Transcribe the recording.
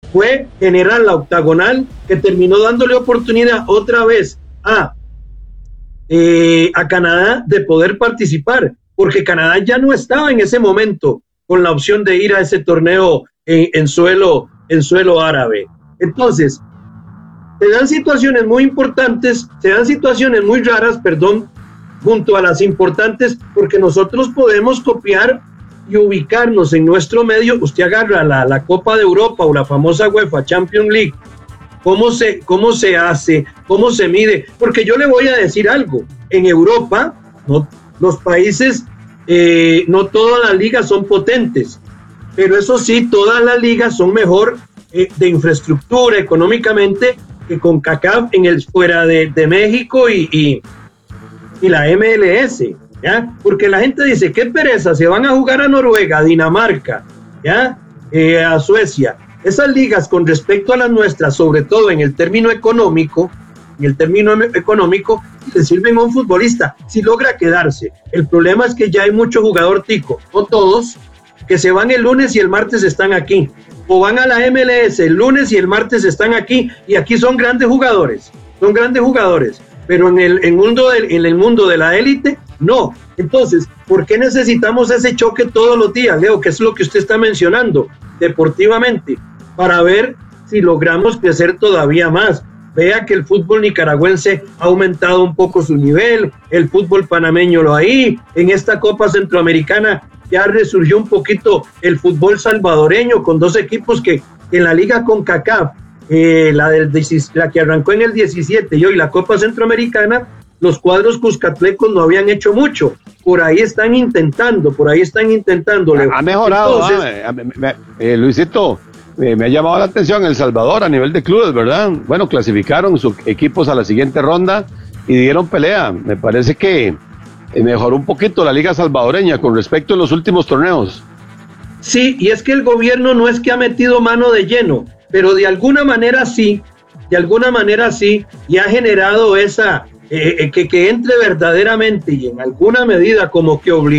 fue generar la octagonal, que terminó dándole oportunidad otra vez a Canadá de poder participar, porque Canadá ya no estaba en ese momento con la opción de ir a ese torneo en suelo árabe. Entonces, se dan situaciones muy importantes, se dan situaciones muy raras, junto a las importantes, porque nosotros podemos copiar y ubicarnos en nuestro medio. Usted agarra la Copa de Europa o la famosa UEFA Champions League, cómo se hace, cómo se mide, porque yo le voy a decir algo, en Europa, no, los países, no todas las ligas son potentes, pero eso sí, todas las ligas son mejor de infraestructura económicamente que CONCACAF fuera de México y la MLS, ¿ya? Porque la gente dice, qué pereza, se van a jugar a Noruega, a Dinamarca, ¿ya? A Suecia. Esas ligas con respecto a las nuestras, sobre todo en el término económico, le sirven a un futbolista si logra quedarse. El problema es que ya hay mucho jugador tico, no todos, que se van el lunes y el martes están aquí, o van a la MLS el lunes y el martes están aquí, y aquí son grandes jugadores, pero en el mundo de la élite, no. Entonces, ¿por qué necesitamos ese choque todos los días, Leo? Que es lo que usted está mencionando, deportivamente, para ver si logramos crecer todavía más. Vea que el fútbol nicaragüense ha aumentado un poco su nivel, el fútbol panameño lo hay, en esta Copa Centroamericana ya resurgió un poquito el fútbol salvadoreño con dos equipos que en la Liga CONCACAF, la que arrancó en el 17 y hoy la Copa Centroamericana, los cuadros cuscatlecos no habían hecho mucho. Por ahí están intentando. Ha mejorado. Entonces, Luisito, me ha llamado la atención El Salvador a nivel de clubes, ¿verdad? Bueno, clasificaron sus equipos a la siguiente ronda y dieron pelea. Me parece que mejoró un poquito la liga salvadoreña con respecto a los últimos torneos. Sí, y es que el gobierno no es que ha metido mano de lleno, pero de alguna manera sí, y ha generado esa, que entre verdaderamente y en alguna medida como que obliga